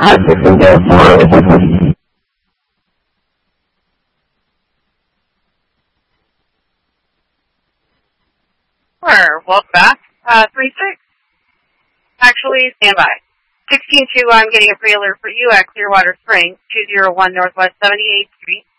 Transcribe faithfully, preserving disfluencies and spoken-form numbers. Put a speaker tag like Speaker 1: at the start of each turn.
Speaker 1: Sure, welcome back. Uh, three six. Actually, stand by. sixteen two, I'm getting a pre-alert for you at Clearwater Springs, two oh one Northwest seventy-eighth Street.